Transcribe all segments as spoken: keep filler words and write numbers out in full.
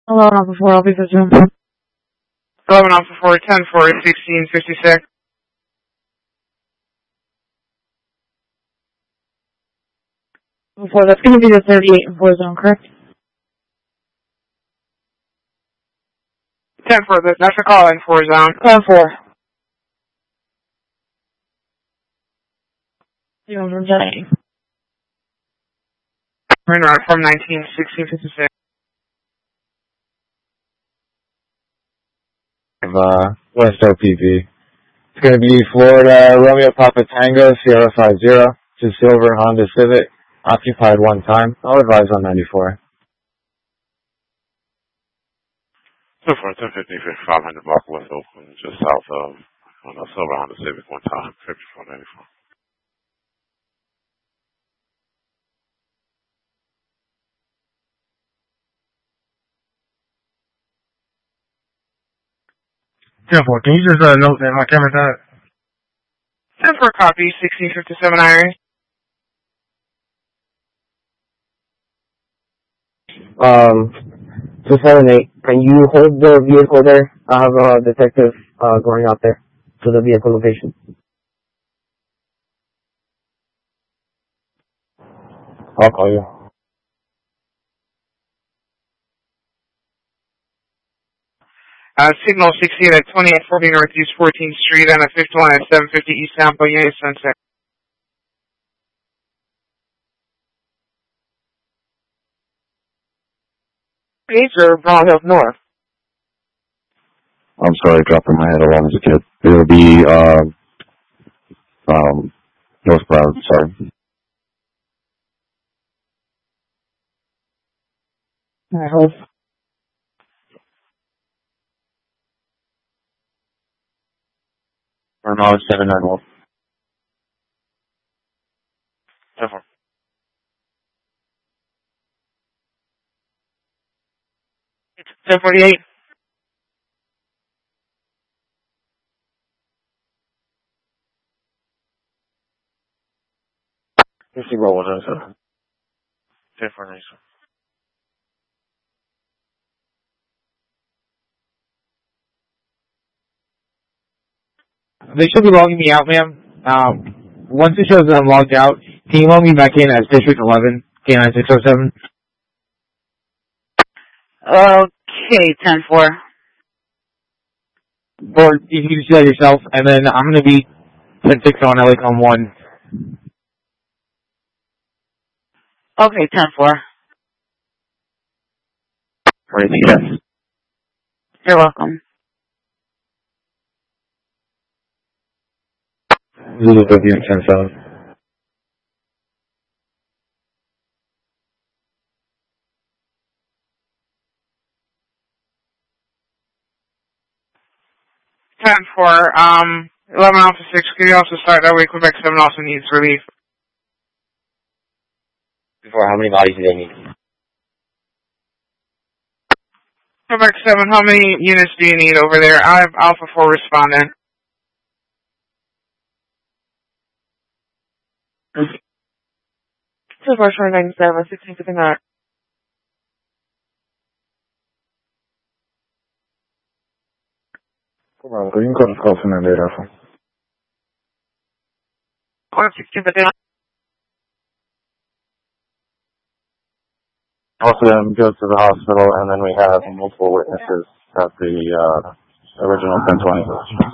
Hello, Alpha four, I'll be for Zoom. eleven Alpha four, ten four, sixteen fifty-six. Before, that's going to be the thirty-eight and four zone, correct? ten four, that's a call in four zone. ten four. Zero from Jenny. Turn around from nineteen, sixteen fifty-six. Of, uh, West O P V. It's going to be Florida Romeo Papa Tango, Sierra five zero, to Silver Honda Civic, occupied one time. I'll advise on ninety-four. So far, ten fifty, fifty-five hundred block West Oakland, just south of on the Silver Honda Civic one time, fifty-four ninety-four. ten four, can you just uh, note that my camera's out? ten four copy, sixteen fifty-seven Irie. Um, two seven eight, can you hold the vehicle there? I have a detective uh, going out there to the vehicle location. I'll call you. Uh, signal sixteen at twenty-eight forty Northeast fourteenth Street and at fifty-one at seven fifty East Tampa, United Sunset. East or Brown Hills North? I'm sorry, dropping my head along as a kid. It'll be, uh, um, northbound, sorry. Alright, hold. Remote seven nine one. ten four. ten forty-eight. You see what was it? ten four ninety-four. They should be logging me out, ma'am. Um, once it shows that I'm logged out, can you log me back in as District eleven, K nine six oh seven? Okay, ten four. Or if you can see that yourself, and then I'm going to be ten six on L A Com one. Okay, ten four. Or anything else? You're welcome. Zulu Vivian ten seven. ten four, um, eleven Alpha six, could you also start that way? Quebec seven also needs relief. Before, how many bodies do they need? Quebec seven, how many units do you need over there? I have Alpha four responding. two four four nine seven, sixteen fifty-nine. Come on, you can go to call from that later. Or sixteen fifty-nine. Also, then go to the hospital, and then we have multiple witnesses at the uh, original ten twenty.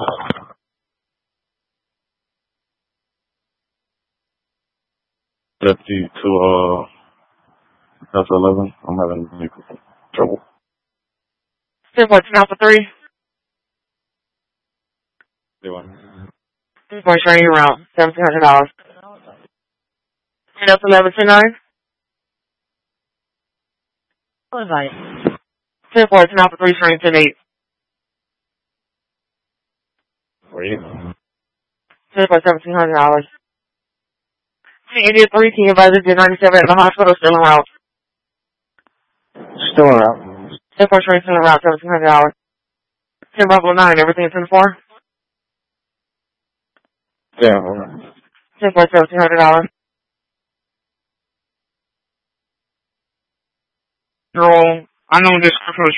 Deputy to uh, that's eleven. I'm having trouble. ten four, Alpha three. Do one. ten four, showing you around, seventeen hundred dollars. And that's eleven two nine. What is that? ten four, Alpha three, showing ten eight. For you? ten four, seventeen hundred dollars. India three, Team Advisor, ten ninety-seven at the hospital, still en route. Still around. ten four, showing still en route, seventeen hundred dollars. ten Bravo nine, everything at ten four. Yeah. ten four, seventeen hundred dollars. Roll unknown description was